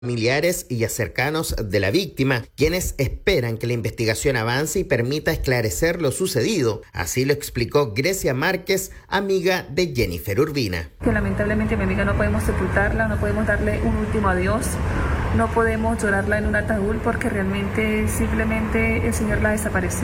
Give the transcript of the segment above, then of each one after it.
Familiares y a cercanos de la víctima, quienes esperan que la investigación avance y permita esclarecer lo sucedido. Así lo explicó Grecia Márquez, amiga de Jennifer Urbina. Que lamentablemente mi amiga no podemos sepultarla, no podemos darle un último adiós, no podemos llorarla en un ataúd porque realmente simplemente el Señor la desapareció.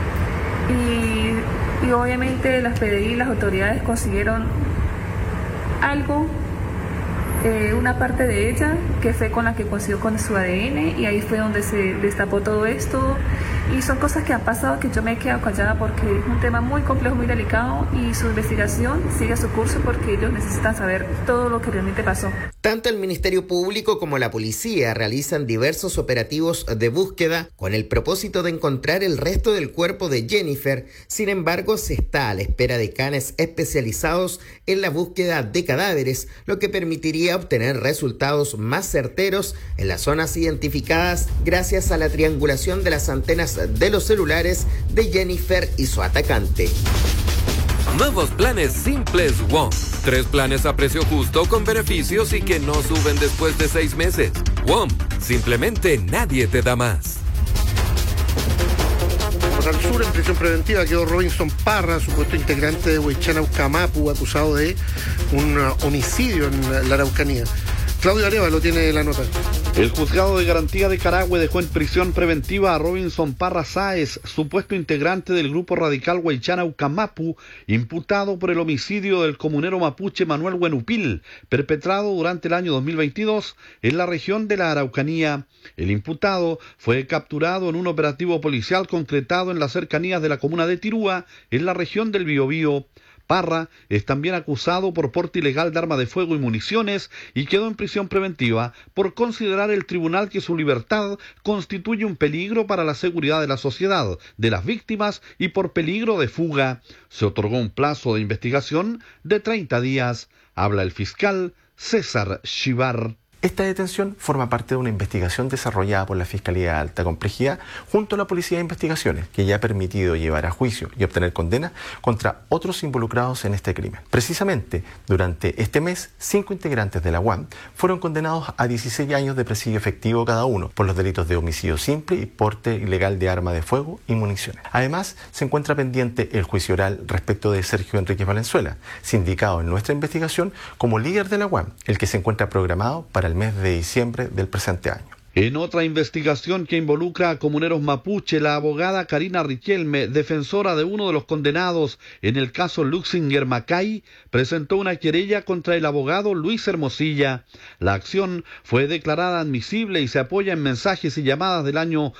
Y obviamente las PDI, las autoridades consiguieron algo, una parte de ella que fue con la que consiguió con su ADN, y ahí fue donde se destapó todo esto. Y son cosas que han pasado que yo me he quedado callada porque es un tema muy complejo, muy delicado, y su investigación sigue su curso porque ellos necesitan saber todo lo que realmente pasó. Tanto el Ministerio Público como la policía realizan diversos operativos de búsqueda con el propósito de encontrar el resto del cuerpo de Jennifer. Sin embargo, se está a la espera de canes especializados en la búsqueda de cadáveres, lo que permitiría obtener resultados más certeros en las zonas identificadas gracias a la triangulación de las antenas de los celulares de Jennifer y su atacante. Nuevos planes simples WOM. 3 planes a precio justo con beneficios y que no suben después de 6 meses. WOM, simplemente nadie te da más. Al sur, en prisión preventiva, quedó Robinson Parra, supuesto integrante de Huaychana-Ucamapu, acusado de un homicidio en la Araucanía. Claudio Arevalo tiene la nota. El juzgado de garantía de Carahue dejó en prisión preventiva a Robinson Parra Sáez, supuesto integrante del grupo radical Huaychana-Ucamapu, imputado por el homicidio del comunero mapuche Manuel Huenupil, perpetrado durante el año 2022 en la región de la Araucanía. El imputado fue capturado en un operativo policial concretado en las cercanías de la comuna de Tirúa, en la región del Biobío. Parra es también acusado por porte ilegal de arma de fuego y municiones y quedó en prisión preventiva por considerar el tribunal que su libertad constituye un peligro para la seguridad de la sociedad, de las víctimas y por peligro de fuga. Se otorgó un plazo de investigación de 30 días. Habla el fiscal César Chivar. Esta detención forma parte de una investigación desarrollada por la Fiscalía de Alta Complejidad junto a la Policía de Investigaciones, que ya ha permitido llevar a juicio y obtener condena contra otros involucrados en este crimen. Precisamente, durante este mes, 5 integrantes de la UAM fueron condenados a 16 años de presidio efectivo cada uno por los delitos de homicidio simple y porte ilegal de arma de fuego y municiones. Además, se encuentra pendiente el juicio oral respecto de Sergio Enríquez Valenzuela, sindicado en nuestra investigación como líder de la UAM, el que se encuentra programado para el mes de diciembre del presente año. En otra investigación que involucra a comuneros mapuche, la abogada Karina Riquelme, defensora de uno de los condenados en el caso Luxinger Macay, presentó una querella contra el abogado Luis Hermosilla. La acción fue declarada admisible y se apoya en mensajes y llamadas del año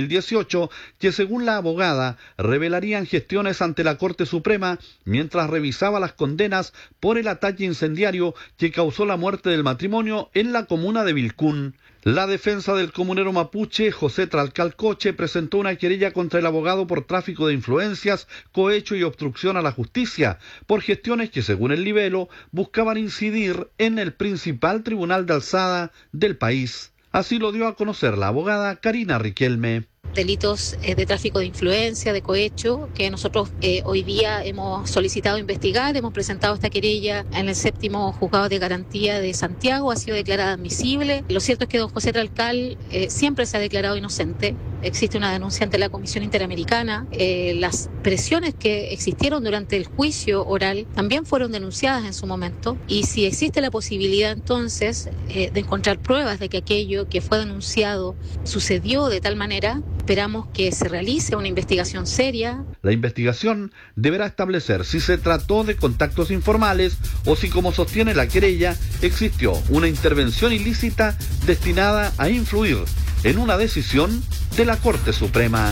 2018 que, según la abogada, revelarían gestiones ante la Corte Suprema mientras revisaba las condenas por el ataque incendiario que causó la muerte del matrimonio en la comuna de Vilcún. La defensa del comunero mapuche, José Tralcalcoche, presentó una querella contra el abogado por tráfico de influencias, cohecho y obstrucción a la justicia, por gestiones que, según el libelo, buscaban incidir en el principal tribunal de alzada del país. Así lo dio a conocer la abogada Karina Riquelme. Delitos de tráfico de influencia, de cohecho, que nosotros hoy día hemos solicitado investigar, hemos presentado esta querella en el 7º Juzgado de Garantía de Santiago, ha sido declarada admisible. Lo cierto es que don José Tralcal siempre se ha declarado inocente. Existe una denuncia ante la Comisión Interamericana. Las presiones que existieron durante el juicio oral también fueron denunciadas en su momento, y si existe la posibilidad entonces de encontrar pruebas de que aquello que fue denunciado sucedió de tal manera, esperamos que se realice una investigación seria. La investigación deberá establecer si se trató de contactos informales o si, como sostiene la querella, existió una intervención ilícita destinada a influir en una decisión de la Corte Suprema.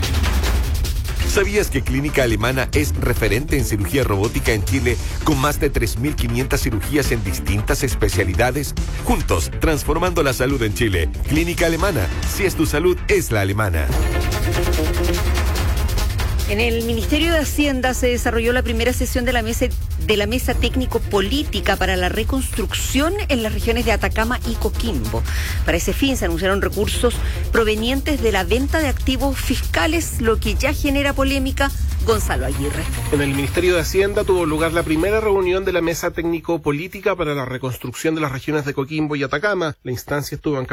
¿Sabías que Clínica Alemana es referente en cirugía robótica en Chile con más de 3.500 cirugías en distintas especialidades? Juntos, transformando la salud en Chile. Clínica Alemana. Si es tu salud, es la alemana. En el Ministerio de Hacienda se desarrolló la primera sesión de la mesa técnico-política para la reconstrucción en las regiones de Atacama y Coquimbo. Para ese fin se anunciaron recursos provenientes de la venta de activos fiscales, lo que ya genera polémica Gonzalo Aguirre. En el Ministerio de Hacienda tuvo lugar la primera reunión de la Mesa Técnico-Política para la Reconstrucción de las regiones de Coquimbo y Atacama. La instancia estuvo